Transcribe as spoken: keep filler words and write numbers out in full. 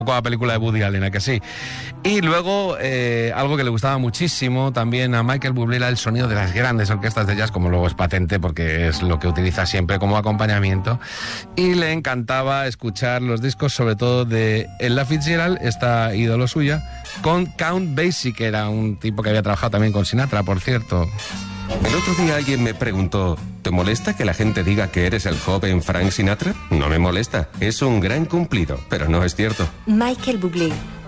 poco la película de Woody Allen, ¿a que sí? Y luego, eh, algo que le gustaba muchísimo también a Michael Bublé era el sonido de las grandes orquestas de jazz, como luego es patente porque es lo que utiliza siempre como acompañamiento. Y le encantaba escuchar los discos, sobre todo de Ella Fitzgerald, esta ídolo suya, con Count Basie, que era un tipo que había trabajado también con Sinatra, por cierto. El otro día alguien me preguntó, ¿te molesta que la gente diga que eres el joven Frank Sinatra? No me molesta, es un gran cumplido, pero no es cierto. Michael Bublé.